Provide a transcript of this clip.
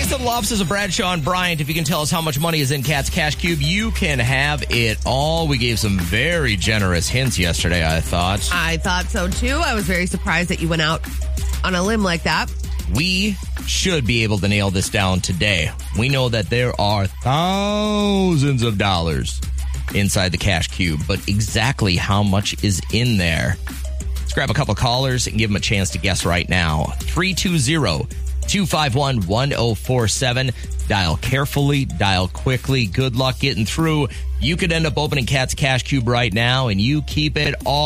Jason Loff says of Bradshaw and Bryant, if you can tell us how much money is in Cat's Cash Cube, you can have it all. We gave some very generous hints yesterday, I thought. I thought so, too. I was very surprised that you went out on a limb like that. We should be able to nail this down today. We know that there are thousands of dollars inside the Cash Cube, but exactly how much is in there? Let's grab a couple callers and give them a chance to guess right now. 320-251-1047. Dial carefully, dial quickly. Good luck getting through. You could end up opening Cat's Cash Cube right now, and you keep it all.